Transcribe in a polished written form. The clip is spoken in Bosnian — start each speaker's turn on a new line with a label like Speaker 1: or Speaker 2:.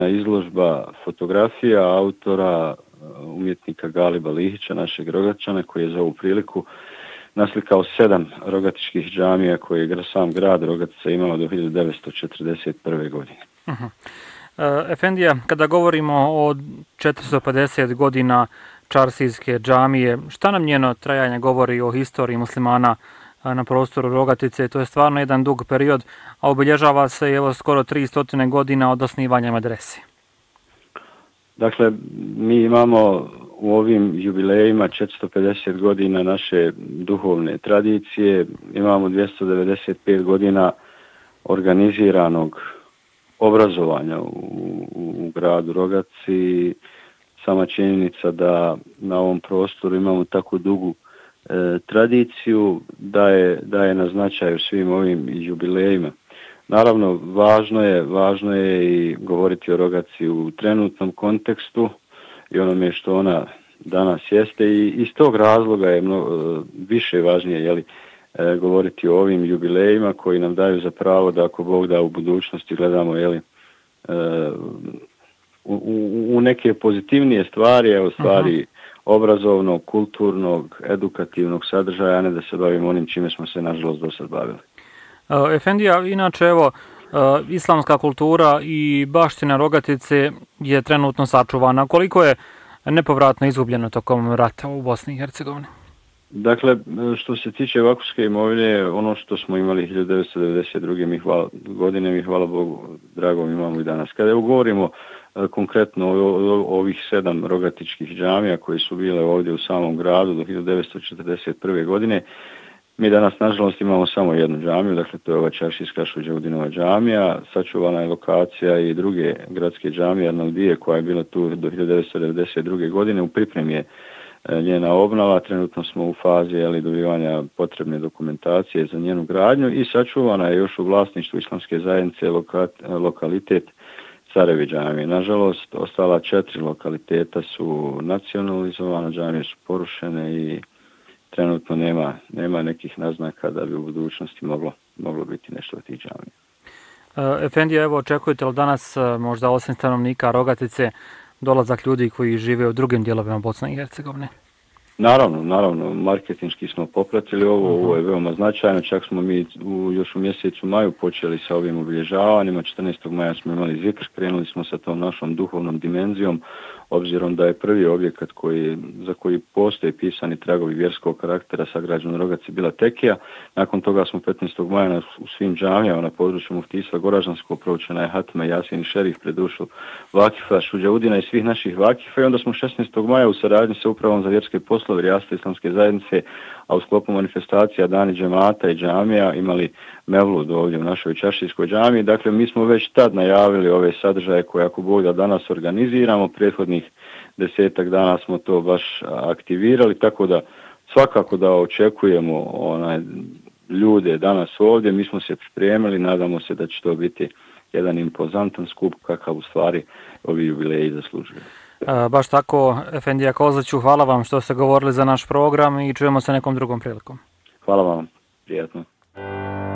Speaker 1: izložba fotografija autora umjetnika Galiba Lihića, našeg Rogačana, koji je za ovu priliku naslikao 7 rogatičkih džamija koje je sam grad Rogatica imao do 1941. godine.
Speaker 2: Efendija, kada govorimo o 450 godina Čarsijske džamije, šta nam njeno trajanje govori o historiji muslimana na prostoru Rogatice? To je stvarno jedan dug period, a obilježava se evo skoro 300 godina od osnivanja medrese.
Speaker 1: Dakle, mi imamo u ovim jubilejima 450 godina naše duhovne tradicije, imamo 295 godina organiziranog obrazovanja u gradu Rogaci. Sama činjenica da na ovom prostoru imamo tako dugu tradiciju da je na značaju svim ovim jubilejima. Naravno, važno je i govoriti o Rogaci u trenutnom kontekstu i onome što ona danas jeste i iz tog razloga je više važnije govoriti o ovim jubilejima koji nam daju za pravo da ako Bog da u budućnosti gledamo u neke pozitivnije stvari, stvari obrazovnog, kulturnog, edukativnog sadržaja, a ne da se bavimo onim čime smo se nažalost do sad bavili.
Speaker 2: Efendija, inače evo, islamska kultura i baština Rogatice je trenutno sačuvana. Koliko je nepovratno izgubljeno tokom rata u Bosni i Hercegovini?
Speaker 1: Dakle, što se tiče vakufske imovine, ono što smo imali 1992. godine, mi hvala Bogu, dragom imamo i danas. Kada govorimo konkretno o ovih 7 rogatičkih džamija koji su bile ovdje u samom gradu do 1941. godine, mi danas, nažalost, imamo samo jednu džamiju, dakle to je ova Čaršijska Šuđeudinova džamija, sačuvana je lokacija i druge gradske džamije, Arnaldije, koja je bila tu do 1992. godine, u pripremi je njena obnova, trenutno smo u fazi dobivanja potrebne dokumentacije za njenu gradnju i sačuvana je još u vlasništvu Islamske zajednice lokalitet Carevi džamije. Nažalost, ostala 4 lokaliteta su nacionalizovana, džamije su porušene i trenutno nema nekih naznaka da bi u budućnosti moglo biti nešto od tih džamija.
Speaker 2: Efendija, evo, očekujete li danas možda osim stanovnika Rogatice dolazak ljudi koji žive u drugim dijelovima Bosne i Hercegovine?
Speaker 1: Naravno, marketinški smo popratili ovo je veoma značajno, čak smo mi još u mjesecu maju počeli sa ovim obilježavanjima, 14. maja smo imali zikr, krenuli smo sa tom našom duhovnom dimenzijom, obzirom da je prvi objekat za koji postoje pisani tragovi vjerskog karaktera sagrađen u Rogaci bila tekija. Nakon toga smo 15. maja u svim džamijama na području Muftijstva Goraždanskog proučena je hatma Jasin i Šerif pred dušu Vakifa, Šuđaudina i svih naših Vakifa i onda smo 16. maja u saradnji sa Upravom za vjerske poslove Rijasta Islamske zajednice, a u sklopu manifestacija Dani džemata i džamija imali mevlud ovdje u našoj Čaršijskoj džamiji. Dakle, mi smo već tad najavili ove sadržaje koje ako Bog da danas organiziramo, prethodnih 10 dana smo to baš aktivirali, tako da svakako da očekujemo ljude danas ovdje, mi smo se pripremili, nadamo se da će to biti jedan impozantan skup kakav u stvari ovi jubileji zaslužuju.
Speaker 2: Baš tako, Efendija Kozaću, hvala vam što ste govorili za naš program i čujemo se nekom drugom prilikom.
Speaker 1: Hvala vam, prijatno.